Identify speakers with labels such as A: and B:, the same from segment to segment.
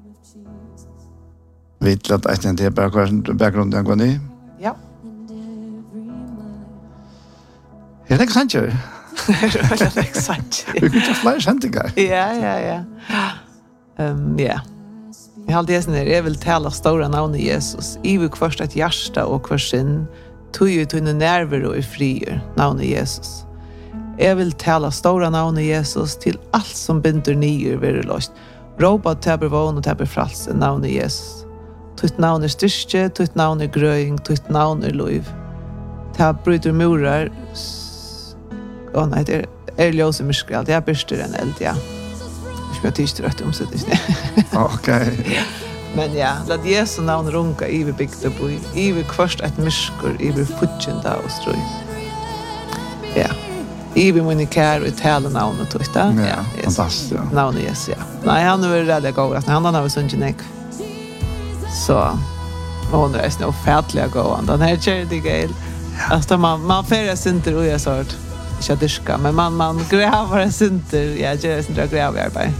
A: Vet att jag inte bakgrunden går ni.
B: Ja.
A: Är det sant ju?
B: Det är sant.
A: Vi kan ta fler sändningar.
B: Ja. Ja. Jag har det när jag vill tala stora namn i Jesus. I vill först ett hjärta och kvar sin tog ju till nerver och i frier namn i Jesus. Jag vill tala stora namn i Jesus till allt som binder nyer vid lost. Råpa täber vån och täber fralse namn i Jesus. Tutt navn styrke, tutt navn grøying, tutt navn liv. Ta bryter murar. Nej, det är ljus i mörskret. Det är bättre än eld, ja. Jag tycker rätt om det.
A: Okej.
B: Men ja, låt Jesu navn runka i vi bygde på. I vi kvörst ett myskor, i vi futjenda och strøy. Ja. I vi min kär och tala navn och tutta.
A: Ja, fantastiskt. Ja.
B: Navn i Jesus, ja. Nej, han är väldigt god. Han har väl sånt nek. Så hon är snö färdliga gåan. Den här charity gale. Alltså man färdas inte och jag sort. Inte diska, men man gräver inte. Jag gör inte grävarbete.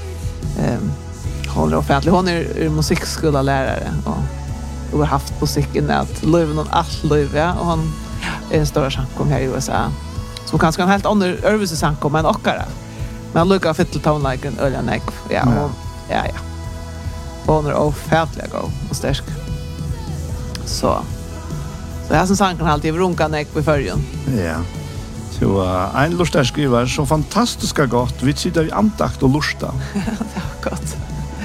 B: Hon är offentlig. Hon är musikskollärare och har haft musiken att liv någon allt liv, ja, och hon är en stor sångkom här i USA. Som kanske en helt annan övelse sångkom än ockara. Men han lukar fitt till tonliken öljanek. Ja. Hon är offentlig och stark. Så här som sang kan alltid runka nek på förrjun.
A: Ja. Så en lustig skriver så fantastiska gott. Vi sitter i antakt och lusta.
B: Det var gott.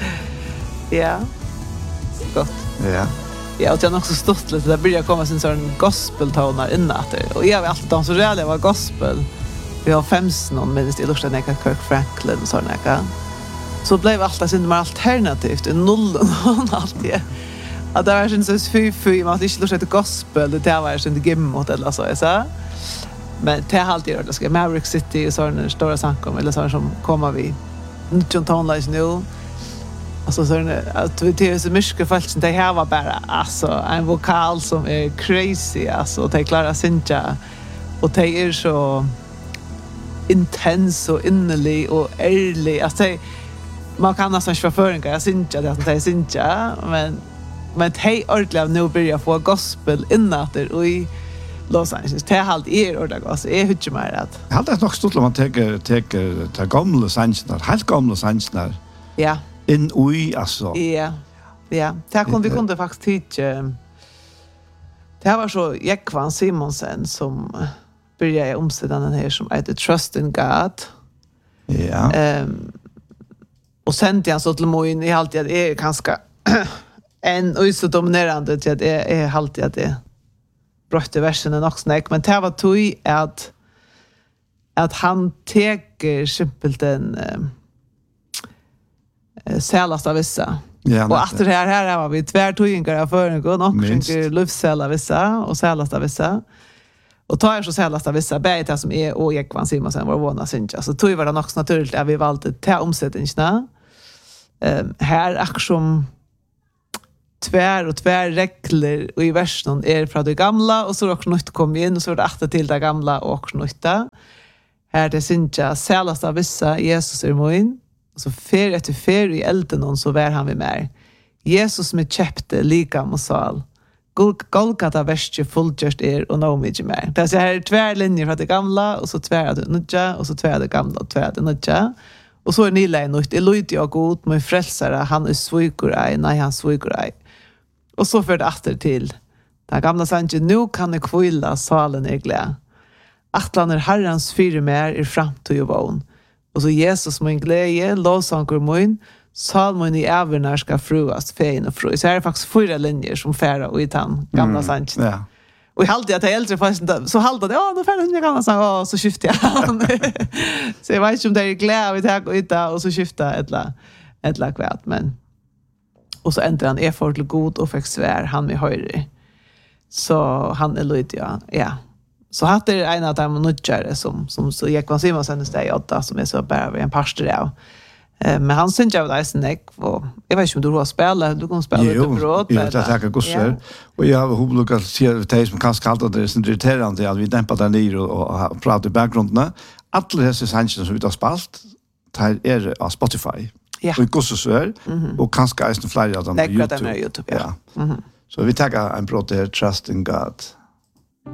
B: Ja. Gott.
A: Ja.
B: Ja, och det är också stort lite. Det börjar komma sin sån gospeltoner innatter. Och jag vet alltid de så rädda var gospel. Vi har 15 någon minst i lusta neka Kirk Franklin och sån neka. Så blev alltid sin mer alternativt i nullen och alltid. Att det var inte så fy man hade inte lust att gospel, det var inte gimmot eller så. Men det har alltid gjort det. Maverick City och sådana stora sankom eller sådana som kommer vi 19 tonlös nu. Alltså sådana att vi till så mycket folk som det här var bara alltså en vokal som är crazy alltså och det klarar synja och det är så intens och innerlig och ärlig. Alltså man kan nästan inte förföringa synja det att det är synja men hej ordentligt nu börjar få gospel innatter och i Los Angeles. Det är halt ordet gospel. Jag hör mer att.
A: Jag hade nog stått om man tar gamla sanchnar, helt gamla sanchnar.
B: Ja.
A: In ui alltså.
B: Ja. Ja. Vi kunde faktiskt tycka det var så Ekvan Simonsen som började omsätta den här som heter Trust in God.
A: Ja.
B: Och sen till han så till moin i alltid att är ganska en och så dominerande till att det är alltid att det brötte versen och snack men det var tog att han teker simpelt en sälast av vissa. Ja, och efter det här var vi tvärtogingar av föregår och skänker luftsälda vissa och sälast av vissa. Och tar jag så sälast av vissa bäta som är och Ekvan Simonsen var vana synja. Så tog var det också naturligt att vi valde ta omsättningarna. Här aktion tvär regler och i versen är från det gamla och så är också nytt kom in och så är det åter till det gamla och också nytta. Här det synja sälast av vissa Jesus är moin. Så fer efter fer i elden och så var han vid mer. Jesus med käpte lika mosal. Golgata värste fullgjort och nå mycket mer. Det är så här tvär linjer från det gamla och så tvär det nudja och så tvär det gamla och tvär det nudja. Och så är ni lägnutt. Det lyder jag god med frälsare. Han är svikurai. Nej, han svikurai. Och så för det åter till. Det gamla sanche. Nu kan det kvilla salen är glad. Atlan är herrans fyra mer i framtid och vån. Och så Jesus min glädje, lovsånger min, salmen i ävernar ska fruas, fein och fru. Så här är faktiskt 4 linjer som färra och i den gamla sanchen.
A: Ja.
B: Och jag hade att jag äldre fast så haltade ja, då färra den gamla sang och så skiftar jag. Så jag vet inte om det är glädje vi tar och yta och så skiftar ett kvärt men och så äntrar han är för till god och fick svär han med höjre. Så han är lydig ja. Så hade det en av de nutjare som så Ekvan Simonsen steg 8 som är så bara en pastor av. Men han syns jag där sen och jag vet inte om du har spelat, du kan spela lite brott.
A: Jo, det tackar gossar. Och jag har hoppas se det som kanske kallt att det är irriterande att vi dämpar där ner och pratar i bakgrunden. Alla dessa sanchen som vi har spalt, det är på Spotify.
B: Ja.
A: Och gossesvär och kanske är det flera av dem på
B: Lägger
A: YouTube.
B: dem på YouTube, ja.
A: Så vi tackar en brott här, Trust in God.